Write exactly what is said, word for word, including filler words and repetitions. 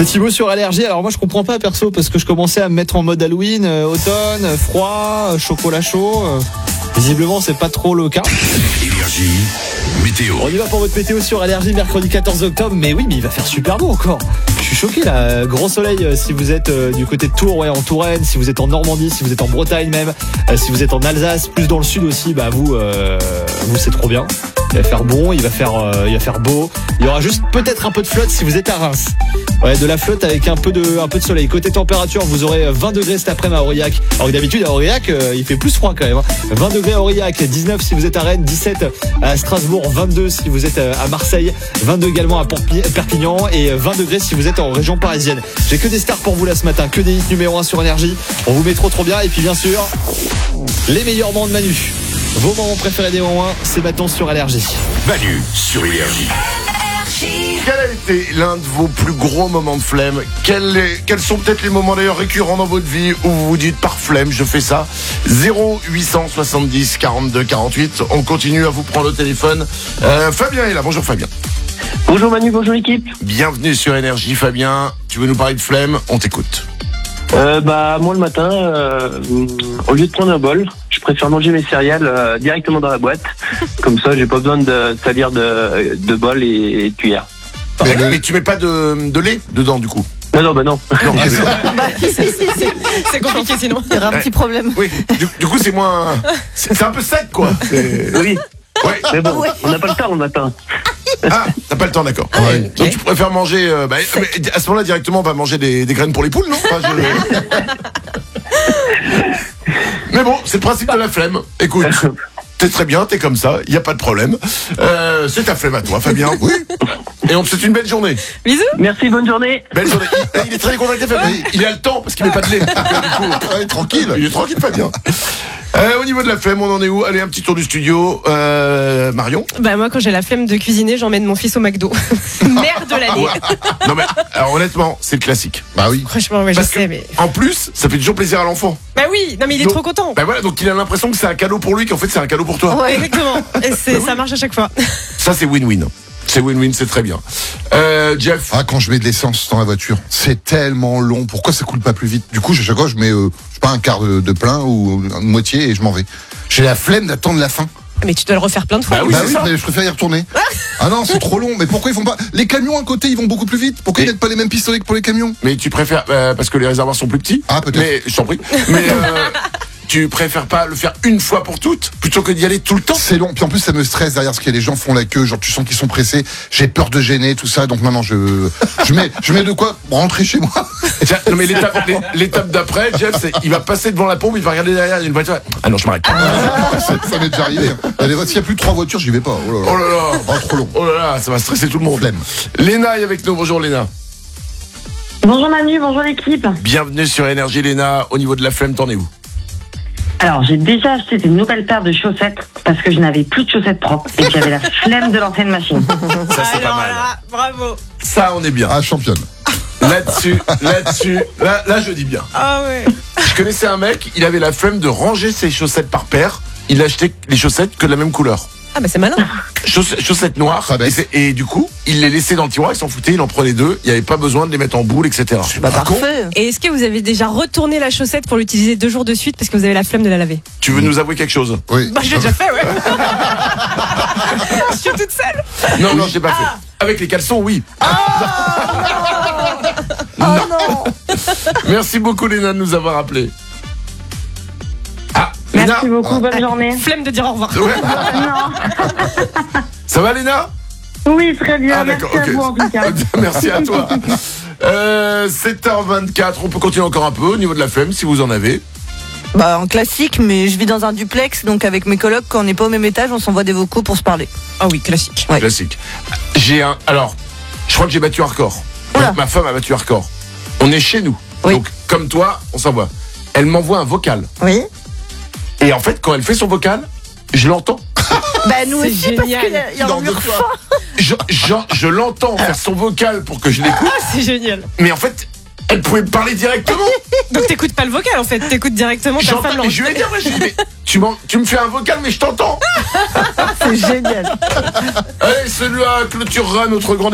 C'est Thibaut sur Allergie. Alors moi je comprends pas perso parce que je commençais à me mettre en mode Halloween, euh, automne, euh, froid, euh, chocolat chaud. Euh, visiblement c'est pas trop le cas. Énergie, météo. On y va pour votre météo sur Allergie mercredi quatorze octobre. Mais oui, mais il va faire super beau encore. Je suis choqué là. Grand soleil euh, si vous êtes euh, du côté de Tours, ouais, en Touraine, si vous êtes en Normandie, si vous êtes en Bretagne même, euh, si vous êtes en Alsace, plus dans le sud aussi, bah vous, euh, vous c'est trop bien. Il va faire bon, il va faire, euh, il va faire beau. Il y aura juste peut-être un peu de flotte si vous êtes à Reims. Ouais, de la flotte avec un peu de, un peu de soleil. Côté température, vous aurez vingt degrés cet après-midi à Aurillac. Alors que d'habitude à Aurillac, euh, il fait plus froid quand même. Hein. vingt degrés à Aurillac, dix-neuf si vous êtes à Rennes, dix-sept à Strasbourg, vingt-deux si vous êtes à Marseille, vingt-deux également à Perpignan et vingt degrés si vous êtes en région parisienne. J'ai que des stars pour vous là ce matin, que des hits numéro un sur Énergie. On vous met trop trop bien et puis bien sûr, les meilleurs moments de Manu. Vos moments préférés des moments un, c'est maintenant sur Allergie. Manu sur Énergie. Quel a été l'un de vos plus gros moments de flemme? quels, est, quels sont peut-être les moments d'ailleurs récurrents dans votre vie où vous vous dites par flemme je fais ça? Zéro huit cent soixante-dix quarante-deux quarante-huit. On continue à vous prendre au téléphone. euh, Fabien est là, bonjour Fabien. Bonjour Manu, bonjour l'équipe. Bienvenue sur Énergie Fabien. Tu veux nous parler de flemme? On t'écoute. euh, Bah moi le matin, euh, au lieu de prendre un bol, je préfère manger mes céréales euh, directement dans la boîte. Comme ça j'ai pas besoin de salir de, de bol et, et de cuillère. Mais, mais tu mets pas de, de lait dedans du coup? Non non bah non, non. Bah, c'est, c'est, c'est, c'est compliqué sinon. Il y aura un petit problème. Oui, du, du coup c'est moins... C'est, c'est un peu sec quoi. C'est... Oui. Ouais. Mais bon, on n'a pas le temps le matin. Ah, t'as pas le temps, d'accord. Ouais. Okay. Donc tu préfères manger... Euh, bah, mais à ce moment-là, directement, on va manger des, des graines pour les poules, non? Enfin, je... Mais bon, c'est le principe de la flemme. Écoute, t'es très bien, t'es comme ça, y a pas de problème. Euh, c'est ta flemme à toi, Fabien. Oui. Et on te souhaite une belle journée. Bisous. Merci, bonne journée. Belle journée. Il, il est très convaincu, Fabien. Il a le temps parce qu'il met pas de lait. Du coup, ouais, tranquille. Il est tranquille, Fabien. Euh, au niveau de la flemme, on en est où? Allez, un petit tour du studio. Euh, Marion? Bah moi quand j'ai la flemme de cuisiner, j'emmène mon fils au McDo. Merde de l'année. Ouais. Non mais, alors honnêtement, c'est le classique. Bah oui. Franchement, ouais, je Parce sais, que, mais. en plus, ça fait toujours plaisir à l'enfant. Bah oui, non mais il est donc, trop content. Bah voilà, donc il a l'impression que c'est un cadeau pour lui, qu'en fait c'est un cadeau pour toi. Ouais, exactement. Et c'est, ça marche à chaque fois. Ça c'est win-win. C'est win-win, c'est très bien. Euh, Jeff. Ah, quand je mets de l'essence dans la voiture, c'est tellement long. Pourquoi ça coule pas plus vite? Du coup, à chaque fois, je mets, euh, je sais pas, un quart de, de plein ou une moitié et je m'en vais. J'ai la flemme d'attendre la fin. Mais tu dois le refaire plein de fois. Bah oui, bah c'est oui, ça. mais je préfère y retourner. Ah non, c'est trop long. Mais pourquoi ils font pas? Les camions à côté, ils vont beaucoup plus vite. Pourquoi Et... ils mettent pas les mêmes pistolets que pour les camions? Mais tu préfères, euh, parce que les réservoirs sont plus petits. Ah, peut-être. Mais, je t'en prie. Mais, euh, tu préfères pas le faire une fois pour toutes, plutôt que d'y aller tout le temps? C'est long. Puis en plus, ça me stresse derrière, parce que les gens font la queue. Genre, tu sens qu'ils sont pressés. J'ai peur de gêner, tout ça. Donc maintenant, je, je mets, je mets de quoi rentrer chez moi. Tiens, non mais l'étape, l'étape d'après, Jeff, c'est, il va passer devant la pompe, il va regarder derrière, il y a une voiture. Ah non, je m'arrête. Ah, ça, ça m'est déjà arrivé. S'il y a plus de trois voitures, j'y vais pas. Oh là là. Oh là là. Oh, trop long. Oh là là, ça va stresser tout le monde. Flemme. Léna est avec nous. Bonjour Léna. Bonjour Manu, bonjour l'équipe. Bienvenue sur Énergie Léna. Au niveau de la flemme, t'en es où? Alors j'ai déjà acheté des nouvelles paires de chaussettes parce que je n'avais plus de chaussettes propres et que j'avais la flemme de l'ancienne machine. Ça c'est pas mal. Là, bravo. Ça on est bien. Ah, championne. Là-dessus, là-dessus, là, là je dis bien. Ah ouais. Je connaissais un mec, il avait la flemme de ranger ses chaussettes par paire. Il achetait les chaussettes que de la même couleur. Ah bah c'est malin. Chauss- chaussettes noires. Ah, Et, c'est- et du coup, il les laissait dans le tiroir, il s'en foutait, il en prenait deux. Il n'y avait pas besoin de les mettre en boule, et cetera. Bah Par contre, parfait. Et est-ce que vous avez déjà retourné la chaussette pour l'utiliser deux jours de suite parce que vous avez la flemme de la laver? tu veux nous avouer quelque chose? Oui. Bah je l'ai déjà fait, ouais. Je suis toute seule. Non, non, je l'ai pas fait. Avec les caleçons, oui. Oh non. Merci beaucoup Léna de nous avoir appelés. Ah, Léna. Merci beaucoup, bonne journée. Flemme de dire au revoir. Ouais. Non. Ça va Léna? Oui, très bien, Ah merci d'accord, à ok. vous en tout cas. Merci à toi. Euh, sept heures vingt-quatre, on peut continuer encore un peu au niveau de la flemme si vous en avez. Bah en classique, mais je vis dans un duplex, donc avec mes colocs, quand on n'est pas au même étage, on s'envoie des vocaux pour se parler. Ah oui, classique. Ouais. Classique. J'ai un. Alors, je crois que j'ai battu un record. Oula. Ma femme a battu un record. On est chez nous. Oui. Donc, comme toi, on s'envoie. Elle m'envoie un vocal. Oui. Et en fait, quand elle fait son vocal, je l'entends. Bah nous C'est aussi, génial. parce qu'il y a- il y a Dans un mur deux fort. Je, je, je l'entends faire son vocal pour que je l'écoute. Ah c'est génial. Mais en fait, elle pouvait me parler directement. Donc t'écoutes pas le vocal en fait, t'écoutes directement ta J'entends, femme. mais je lui ai dit, ouais, je lui ai dit, mais tu, m'en- tu me fais un vocal, mais je t'entends. C'est génial. Allez, celui-là clôturera notre grande